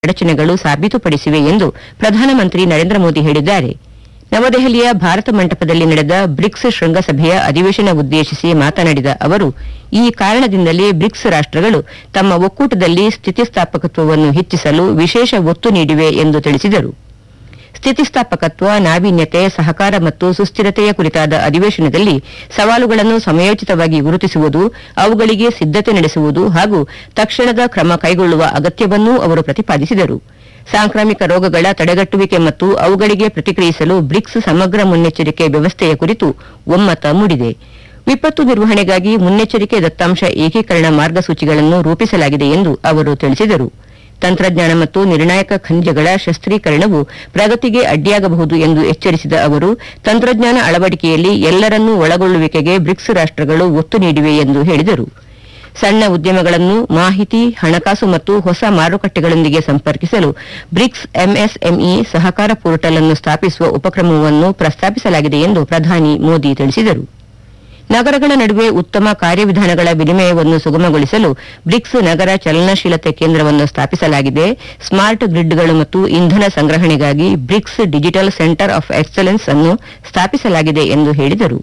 ಅಡಚಣೆಗಳು ಸಾಬೀತುಪಡಿಸಿವೆ ಎಂದು ಪ್ರಧಾನಮಂತ್ರಿ ನರೇಂದ್ರ ಮೋದಿ ಹೇಳಿದ್ದಾರೆ. ನವದೆಹಲಿಯ ಭಾರತ ಮಂಟಪದಲ್ಲಿ ನಡೆದ ಬ್ರಿಕ್ಸ್ ಶೃಂಗಸಭೆಯ ಅಧಿವೇಶನ ಉದ್ದೇಶಿಸಿ ಮಾತನಾಡಿದ ಅವರು, ಈ ಕಾರಣದಿಂದಲೇ ಬ್ರಿಕ್ಸ್ ರಾಷ್ಟಗಳು ತಮ್ಮ ಒಕ್ಕೂಟದಲ್ಲಿ ಸ್ಥಿತಿಸ್ಥಾಪಕತ್ವವನ್ನು ಹೆಚ್ಚಿಸಲು ವಿಶೇಷ ಒತ್ತು ನೀಡಿವೆ ಎಂದು ತಿಳಿಸಿದರು. ಸ್ಥಿತಿಸ್ಥಾಪಕತ್ವ, ನಾವೀನ್ಯತೆ, ಸಹಕಾರ ಮತ್ತು ಸುಸ್ಥಿರತೆಯ ಕುರಿತಾದ ಅಧಿವೇಶನದಲ್ಲಿ ಸವಾಲುಗಳನ್ನು ಸಮಯೋಚಿತವಾಗಿ ಗುರುತಿಸುವುದು, ಅವುಗಳಿಗೆ ಸಿದ್ದತೆ ನಡೆಸುವುದು ಹಾಗೂ ತಕ್ಷಣದ ಕ್ರಮ ಕೈಗೊಳ್ಳುವ ಅಗತ್ಯವನ್ನೂ ಅವರು ಪ್ರತಿಪಾದಿಸಿದರು. ಸಾಂಕ್ರಾಮಿಕ ರೋಗಗಳ ತಡೆಗಟ್ಟುವಿಕೆ ಮತ್ತು ಅವುಗಳಿಗೆ ಪ್ರತಿಕ್ರಿಯಿಸಲು ಬ್ರಿಕ್ಸ್ ಸಮಗ್ರ ಮುನ್ನೆಚ್ಚರಿಕೆ ವ್ಯವಸ್ಥೆಯ ಕುರಿತು ಒಮ್ಮತ ಮೂಡಿದೆ. ವಿಪತ್ತು ನಿರ್ವಹಣೆಗಾಗಿ ಮುನ್ನೆಚ್ಚರಿಕೆ ದತ್ತಾಂಶ ಏಕೀಕರಣ ಮಾರ್ಗಸೂಚಿಗಳನ್ನು ರೂಪಿಸಲಾಗಿದೆ ಎಂದು ಅವರು ತಿಳಿಸಿದರು. ತಂತ್ರಜ್ಞಾನ ಮತ್ತು ನಿರ್ಣಾಯಕ ಖನಿಜಗಳ ಶಸ್ತ್ರೀಕರಣವು ಪ್ರಗತಿಗೆ ಅಡ್ಡಿಯಾಗಬಹುದು ಎಂದು ಎಚ್ಚರಿಸಿದ ಅವರು, ತಂತ್ರಜ್ಞಾನ ಅಳವಡಿಕೆಯಲ್ಲಿ ಎಲ್ಲರನ್ನೂ ಒಳಗೊಳ್ಳುವಿಕೆಗೆ ಬ್ರಿಕ್ಸ್ ರಾಷ್ಟಗಳು ಒತ್ತು ನೀಡಿವೆ ಎಂದು ಹೇಳಿದರು. ಸಣ್ಣ ಉದ್ಯಮಗಳನ್ನು ಮಾಹಿತಿ, ಹಣಕಾಸು ಮತ್ತು ಹೊಸ ಮಾರುಕಟ್ಟೆಗಳೊಂದಿಗೆ ಸಂಪರ್ಕಿಸಲು ಬ್ರಿಕ್ಸ್ ಎಂಎಸ್ಎಂಇ ಸಹಕಾರ ಪೋರ್ಟಲ್ ಅನ್ನು ಸ್ಥಾಪಿಸುವ ಉಪಕ್ರಮವನ್ನು ಪ್ರಸ್ತಾಪಿಸಲಾಗಿದೆ ಎಂದು ಪ್ರಧಾನಿ ಮೋದಿ ತಿಳಿಸಿದರು. ನಗರಗಳ ನಡುವೆ ಉತ್ತಮ ಕಾರ್ಯವಿಧಾನಗಳ ವಿನಿಮಯವನ್ನು ಸುಗಮಗೊಳಿಸಲು ಬ್ರಿಕ್ಸ್ ನಗರ ಚಲನಶೀಲತೆ ಕೇಂದ್ರವನ್ನು ಸ್ಥಾಪಿಸಲಾಗಿದೆ. ಸ್ಮಾರ್ಟ್ ಗ್ರಿಡ್ಗಳು ಮತ್ತು ಇಂಧನ ಸಂಗ್ರಹಣೆಗಾಗಿ BRICS digital centre of excellence ಅನ್ನು ಸ್ಥಾಪಿಸಲಾಗಿದೆ ಎಂದು ಹೇಳಿದರು.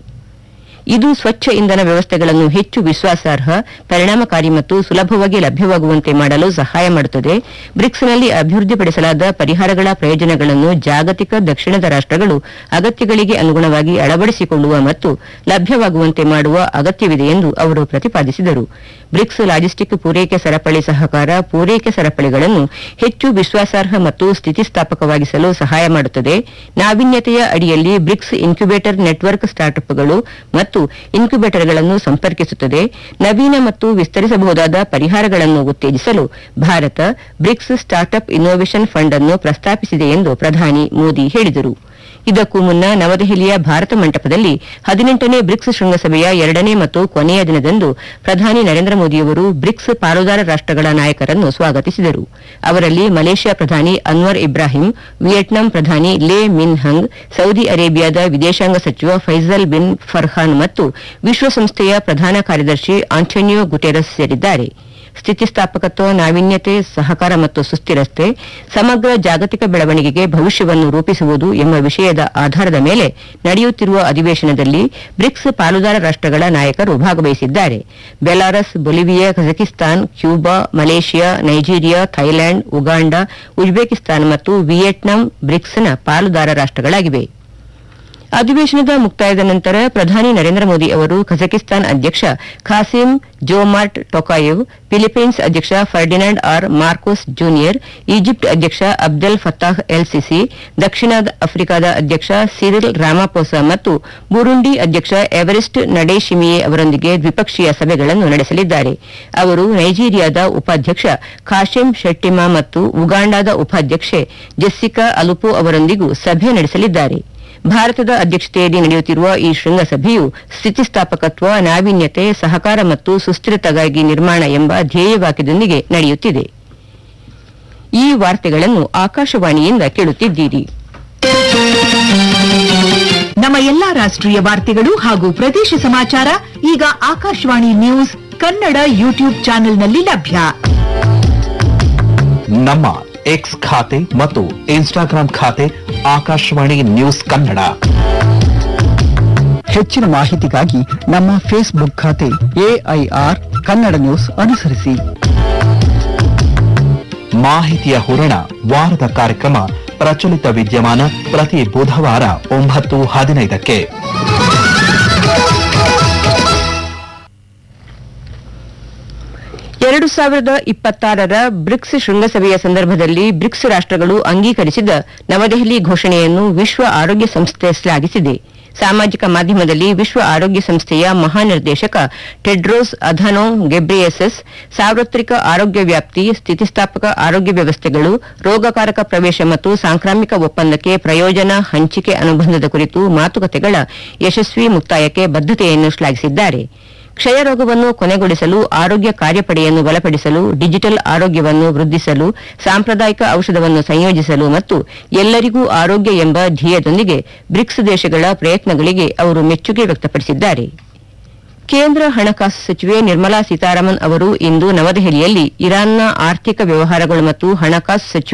ಇದು ಸ್ವಚ್ಛ ಇಂಧನ ವ್ಯವಸ್ಥೆಗಳನ್ನು ಹೆಚ್ಚು ವಿಶ್ವಾಸಾರ್ಹ, ಪರಿಣಾಮಕಾರಿ ಮತ್ತು ಸುಲಭವಾಗಿ ಲಭ್ಯವಾಗುವಂತೆ ಮಾಡಲು ಸಹಾಯ ಮಾಡುತ್ತದೆ. ಬ್ರಿಕ್ಸ್ನಲ್ಲಿ ಅಭಿವೃದ್ಧಿಪಡಿಸಲಾದ ಪರಿಹಾರಗಳ ಪ್ರಯೋಜನಗಳನ್ನು ಜಾಗತಿಕ ದಕ್ಷಿಣದ ರಾಷ್ಟಗಳು ಅಗತ್ಯಗಳಿಗೆ ಅನುಗುಣವಾಗಿ ಅಳವಡಿಸಿಕೊಳ್ಳುವ ಮತ್ತು ಲಭ್ಯವಾಗುವಂತೆ ಮಾಡುವ ಅಗತ್ಯವಿದೆ ಎಂದು ಅವರು ಪ್ರತಿಪಾದಿಸಿದರು. ಬ್ರಿಕ್ಸ್ ಲಾಜಿಸ್ಟಿಕ್ ಪೂರೈಕೆ ಸರಪಳಿ ಸಹಕಾರ ಪೂರೈಕೆ ಸರಪಳಿಗಳನ್ನು ಹೆಚ್ಚು ವಿಶ್ವಾಸಾರ್ಹ ಮತ್ತು ಸ್ಥಿತಿಸ್ಥಾಪಕವಾಗಿಸಲು ಸಹಾಯ ಮಾಡುತ್ತದೆ. ನಾವೀನ್ಯತೆಯ ಅಡಿಯಲ್ಲಿ ಬ್ರಿಕ್ಸ್ ಇನ್ಕ್ಯುಬೇಟರ್ ನೆಟ್ವರ್ಕ್ ಸ್ಟಾರ್ಟ್ಅಪ್ಗಳು ಮತ್ತು ಇನ್ಕ್ಯುಬೇಟರ್ಗಳನ್ನು ಸಂಪರ್ಕಿಸುತ್ತದೆ. ನವೀನ ಮತ್ತು ವಿಸ್ತರಿಸಬಹುದಾದ ಪರಿಹಾರಗಳನ್ನು ಉತ್ತೇಜಿಸಲು Bharat BRICS startup innovation fund ಅನ್ನು ಪ್ರಸ್ತಾಪಿಸಿದೆ ಎಂದು ಪ್ರಧಾನಿ ಮೋದಿ ಹೇಳಿದರು. ಇದಕ್ಕೂ ಮುನ್ನ ನವದೆಹಲಿಯ ಭಾರತ ಮಂಟಪದಲ್ಲಿ 18ನೇ ಬ್ರಿಕ್ಸ್ ಶೃಂಗಸಭೆಯ 2ನೇ ಮತ್ತು ಕೊನೆಯ ದಿನದಂದು ಪ್ರಧಾನಿ ನರೇಂದ್ರ ಮೋದಿಯವರು ಬ್ರಿಕ್ಸ್ ಪಾಲುದಾರ ರಾಷ್ಟಗಳ ನಾಯಕರನ್ನು ಸ್ವಾಗತಿಸಿದರು. ಅವರಲ್ಲಿ ಮಲೇಷ್ಯಾ ಪ್ರಧಾನಿ ಅನ್ವರ್ ಇಬ್ರಾಹಿಂ, ವಿಯೆಟ್ನಾಂ ಪ್ರಧಾನಿ ಲೇ ಮಿನ್ ಹಂಗ್, ಸೌದಿ ಅರೇಬಿಯಾದ ವಿದೇಶಾಂಗ ಸಚಿವ ಫೈಸಲ್ ಬಿನ್ ಫರ್ಹಾನ್ ಮತ್ತು ವಿಶ್ವಸಂಸ್ಥೆಯ ಪ್ರಧಾನ ಕಾರ್ಯದರ್ಶಿ ಆಂಟೋನಿಯೋ ಗುಟೆರಸ್ ಸೇರಿದ್ದಾರೆ. ಸ್ಥಿತಿಸ್ಥಾಪಕತ್ವ, ನಾವೀನ್ಯತೆ, ಸಹಕಾರ ಮತ್ತು ಸುಸ್ಥಿರತೆ, ಸಮಗ್ರ ಜಾಗತಿಕ ಬೆಳವಣಿಗೆಗೆ ಭವಿಷ್ಯವನ್ನು ರೂಪಿಸುವುದು ಎಂಬ ವಿಷಯದ ಆಧಾರದ ಮೇಲೆ ನಡೆಯುತ್ತಿರುವ ಅಧಿವೇಶನದಲ್ಲಿ ಬ್ರಿಕ್ಸ್ ಪಾಲುದಾರ ರಾಷ್ಟಗಳ ನಾಯಕರು ಭಾಗವಹಿಸಿದ್ದಾರೆ. Belarus, Bolivia, Kazakhstan, Cuba, Malaysia, Nigeria, Thailand, Uganda, Uzbekistan ಮತ್ತು ವಿಯೆಟ್ನಾಂ ಬ್ರಿಕ್ಸ್ನ ಪಾಲುದಾರ ರಾಷ್ಟಗಳಾಗಿವೆ. ಅಧಿವೇಶನದ ಮುಕ್ತಾಯದ ನಂತರ ಪ್ರಧಾನಿ ನರೇಂದ್ರ ಮೋದಿ ಅವರು ಕಜಕಿಸ್ತಾನ್ ಅಧ್ಯಕ್ಷ ಖಾಸಿಮ್ ಜೋಮಾರ್ಟ್ ಟೊಕಾಯೆವ್, ಫಿಲಿಪೈನ್ಸ್ ಅಧ್ಯಕ್ಷ Ferdinand R Marcos junior, Egypt ಅಧ್ಯಕ್ಷ ಅಬ್ದೆಲ್ ಫತ್ತಾಹ್ ಎಲ್ ಸಿಸಿ, ದಕ್ಷಿಣ ಆಫ್ರಿಕಾದ ಅಧ್ಯಕ್ಷ ಸಿರಿಲ್ ರಾಮಾಪೋಸಾ ಮತ್ತು ಬುರುಂಡಿ ಅಧ್ಯಕ್ಷ ಎವರಿಸ್ಟ್ ನಡೇಶಿಮಿಯೆ ಅವರೊಂದಿಗೆ ದ್ವಿಪಕ್ಷೀಯ ಸಭೆಗಳನ್ನು ನಡೆಸಲಿದ್ದಾರೆ. ಅವರು ನೈಜೀರಿಯಾದ ಉಪಾಧ್ಯಕ್ಷ ಖಾಶಿಮ್ ಶೆಟ್ಟಿಮಾ ಮತ್ತು ಉಗಾಂಡಾದ ಉಪಾಧ್ಯಕ್ಷೆ ಜೆಸ್ಸಿಕಾ ಅಲುಪೋ ಅವರೊಂದಿಗೂ ಸಭೆ ನಡೆಸಲಿದ್ದಾರೆ. ಭಾರತದ ಅಧ್ಯಕ್ಷತೆಯಲ್ಲಿ ನಡೆಯುತ್ತಿರುವ ಈ ಶೃಂಗಸಭೆಯು ಸ್ಥಿತಿಸ್ಥಾಪಕತ್ವ, ನಾವೀನ್ಯತೆ, ಸಹಕಾರ ಮತ್ತು ಸುಸ್ಥಿರತೆಗಾಗಿ ನಿರ್ಮಾಣ ಎಂಬ ಧ್ಯೇಯವಾಕ್ಯದೊಂದಿಗೆ ನಡೆಯುತ್ತಿದೆ. ಈ ವಾರ್ತೆಗಳನ್ನು ಆಕಾಶವಾಣಿಯಿಂದ ಕೇಳುತ್ತಿದ್ದೀರಿ. ನಮ್ಮ ಎಲ್ಲಾ ರಾಷ್ಟ್ರೀಯ ವಾರ್ತೆಗಳು ಹಾಗೂ ಪ್ರದೇಶ ಸಮಾಚಾರ ಈಗ ಆಕಾಶವಾಣಿ ನ್ಯೂಸ್ ಕನ್ನಡ ಯೂಟ್ಯೂಬ್ ಚಾನೆಲ್ನಲ್ಲಿ ಲಭ್ಯ. ನಮ್ಮ ಎಕ್ಸ್ ಖಾತೆ ಮತ್ತು ಇನ್ಸ್ಟಾಗ್ರಾಂ ಖಾತೆ ಆಕಾಶವಾಣಿ ನ್ಯೂಸ್ ಕನ್ನಡ. ಹೆಚ್ಚಿನ ಮಾಹಿತಿಗಾಗಿ ನಮ್ಮ ಫೇಸ್ಬುಕ್ ಖಾತೆ ಎಐಆರ್ ಕನ್ನಡ ನ್ಯೂಸ್ ಅನುಸರಿಸಿ. ಮಾಹಿತಿಯ ಹೂರಣ ವಾರದ ಕಾರ್ಯಕ್ರಮ ಪ್ರಚಲಿತ ವಿದ್ಯಮಾನ ಪ್ರತಿ ಬುಧವಾರ 9:15ಕ್ಕೆ. ಎರಡು 2026ರ ಬ್ರಿಕ್ಸ್ ಶೃಂಗಸಭೆಯ ಸಂದರ್ಭದಲ್ಲಿ ಬ್ರಿಕ್ಸ್ ರಾಷ್ಟಗಳು ಅಂಗೀಕರಿಸಿದ ನವದೆಹಲಿ ಘೋಷಣೆಯನ್ನು ವಿಶ್ವ ಆರೋಗ್ಯ ಸಂಸ್ಥೆ ಶ್ಲಾಘಿಸಿದೆ. ಸಾಮಾಜಿಕ ಮಾಧ್ಯಮದಲ್ಲಿ ವಿಶ್ವ ಆರೋಗ್ಯ ಸಂಸ್ಥೆಯ ಮಹಾನಿರ್ದೇಶಕ ಟೆಡ್ರೋಸ್ ಅಧನೋಮ್ ಗೆಬ್ರಿಯೆಸಸ್ ಸಾರ್ವತ್ರಿಕ ಆರೋಗ್ಯ ವ್ಯಾಪ್ತಿ, ಸ್ಥಿತಿಸ್ಥಾಪಕ ಆರೋಗ್ಯ ವ್ಯವಸ್ಥೆಗಳು, ರೋಗಕಾರಕ ಪ್ರವೇಶ ಮತ್ತು ಸಾಂಕ್ರಾಮಿಕ ಒಪ್ಪಂದಕ್ಕೆ ಪ್ರಯೋಜನ ಹಂಚಿಕೆ ಅನುಬಂಧದ ಕುರಿತು ಮಾತುಕತೆಗಳ ಯಶಸ್ವಿ ಮುಕ್ತಾಯಕ್ಕೆ ಬದ್ಧತೆಯನ್ನು ಶ್ಲಾಘಿಸಿದ್ದಾರೆ. ಕ್ಷಯರೋಗವನ್ನು ಕೊನೆಗೊಳಿಸಲು, ಆರೋಗ್ಯ ಕಾರ್ಯಪಡೆಯನ್ನು ಬಲಪಡಿಸಲು, ಡಿಜಿಟಲ್ ಆರೋಗ್ಯವನ್ನು ವೃದ್ಧಿಸಲು, ಸಾಂಪ್ರದಾಯಿಕ ಔಷಧವನ್ನು ಸಂಯೋಜಿಸಲು ಮತ್ತು ಎಲ್ಲರಿಗೂ ಆರೋಗ್ಯ ಎಂಬ ಧ್ಯೇಯದೊಂದಿಗೆ ಬ್ರಿಕ್ಸ್ ದೇಶಗಳ ಪ್ರಯತ್ನಗಳಿಗೆ ಅವರು ಮೆಚ್ಚುಗೆ ವ್ಯಕ್ತಪಡಿಸಿದ್ದಾರೆ. ಕೇಂದ್ರ ಹಣಕಾಸು ಸಚಿವೆ ನಿರ್ಮಲಾ ಸೀತಾರಾಮನ್ ಅವರು ಇಂದು ನವದೆಹಲಿಯಲ್ಲಿ ಇರಾನ್ನ ಆರ್ಥಿಕ ವ್ಯವಹಾರಗಳು ಮತ್ತು ಹಣಕಾಸು ಸಚಿವ